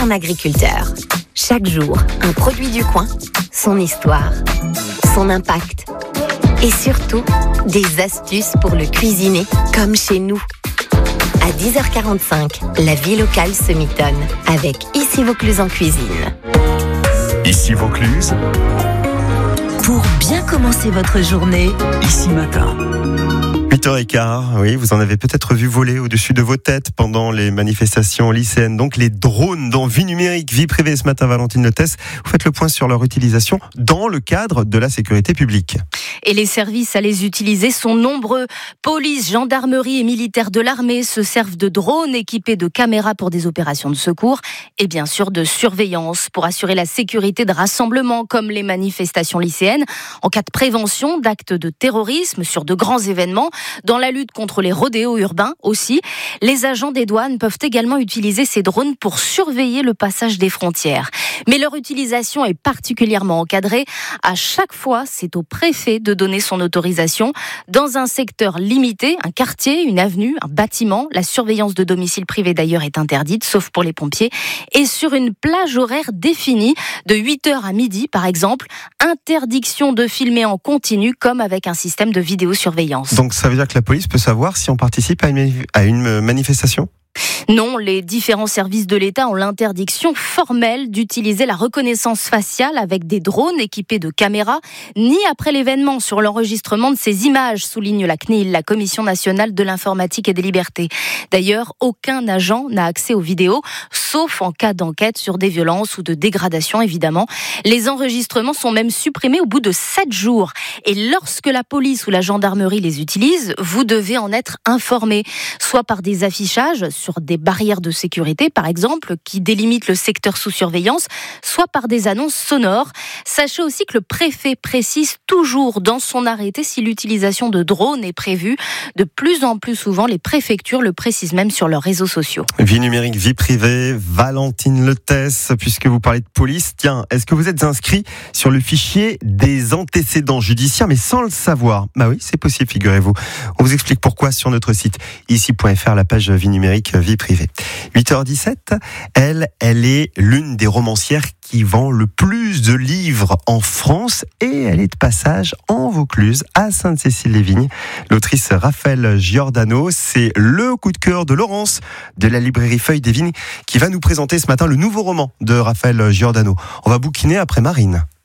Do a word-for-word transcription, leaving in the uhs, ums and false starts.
un agriculteur. Chaque jour, un produit du coin, son histoire, son impact. Et surtout, des astuces pour le cuisiner, comme chez nous. À dix heures quarante-cinq, la vie locale se mitonne avec Ici Vaucluse en cuisine. Ici Vaucluse, pour bien commencer votre journée, ici matin. huit heures quinze, oui, vous en avez peut-être vu voler au-dessus de vos têtes pendant les manifestations lycéennes. Donc les drones dans Vie numérique, Vie privée ce matin, Valentine Letès. Vous faites le point sur leur utilisation dans le cadre de la sécurité publique. Et les services à les utiliser sont nombreux. Police, gendarmerie et militaires de l'armée se servent de drones équipés de caméras pour des opérations de secours et bien sûr de surveillance pour assurer la sécurité de rassemblements comme les manifestations lycéennes, en cas de prévention d'actes de terrorisme sur de grands événements, dans la lutte contre les rodéos urbains aussi. Les agents des douanes peuvent également utiliser ces drones pour surveiller le passage des frontières. Mais leur utilisation est particulièrement encadrée. À chaque fois, c'est au préfet de donner son autorisation. Dans un secteur limité, un quartier, une avenue, un bâtiment, la surveillance de domicile privé d'ailleurs est interdite, sauf pour les pompiers. Et sur une plage horaire définie, de huit heures à midi par exemple, interdiction de filmer en continu comme avec un système de vidéosurveillance. Donc ça veut dire que la police peut savoir si on participe à une, à une manifestation ? Non, les différents services de l'État ont l'interdiction formelle d'utiliser la reconnaissance faciale avec des drones équipés de caméras, ni après l'événement sur l'enregistrement de ces images, souligne la C N I L, la Commission nationale de l'informatique et des libertés. D'ailleurs, aucun agent n'a accès aux vidéos, sauf en cas d'enquête sur des violences ou de dégradation, évidemment. Les enregistrements sont même supprimés au bout de sept jours. Et lorsque la police ou la gendarmerie les utilise, vous devez en être informé, soit par des affichages sur des barrières de sécurité, par exemple, qui délimitent le secteur sous surveillance, soit par des annonces sonores. Sachez aussi que le préfet précise toujours dans son arrêté si l'utilisation de drones est prévue. De plus en plus souvent, les préfectures le précisent même sur leurs réseaux sociaux. Vie numérique, vie privée, Valentine Letès, puisque vous parlez de police, tiens, est-ce que vous êtes inscrit sur le fichier des antécédents judiciaires, mais sans le savoir ? Bah oui, c'est possible, figurez-vous. On vous explique pourquoi sur notre site ici point f r, la page vie numérique, vie privée. huit heures dix-sept, elle, elle est l'une des romancières qui vend le plus de livres en France et elle est de passage en Vaucluse, à Sainte-Cécile-les-Vignes. L'autrice Raphaël Giordano, c'est le coup de cœur de Laurence de la librairie Feuille des Vignes qui va nous présenter ce matin le nouveau roman de Raphaël Giordano. On va bouquiner après Marine.